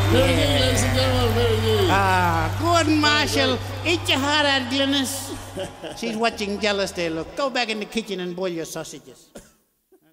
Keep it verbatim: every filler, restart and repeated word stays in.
Very good, ladies and gentlemen, very good. Ah, good, Marshall. Eat your heart out, Glynis. She's watching jealous there, look. Go back in the kitchen and boil your sausages.